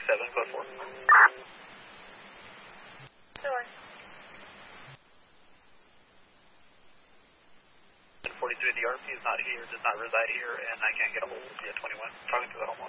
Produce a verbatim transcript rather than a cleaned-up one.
seven, code four. Sure. forty-three, the R P is not here, does not reside here, and I can't get a hold of you at twenty-one. Talking to the homeowner.